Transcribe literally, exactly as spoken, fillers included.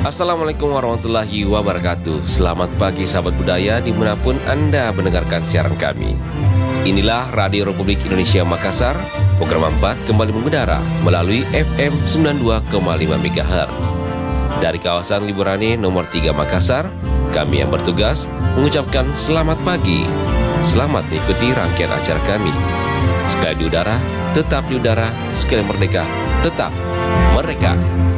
Assalamualaikum warahmatullahi wabarakatuh. Selamat pagi sahabat budaya dimanapun Anda mendengarkan siaran kami. Inilah Radio Republik Indonesia Makassar. Program empat kembali mengudara melalui F M sembilan puluh dua koma lima MHz. Dari kawasan Liburani nomor tiga Makassar, kami yang bertugas mengucapkan selamat pagi. Selamat mengikuti rangkaian acara kami. Sekali di udara, tetap di udara. Sekali merdeka, tetap merdeka.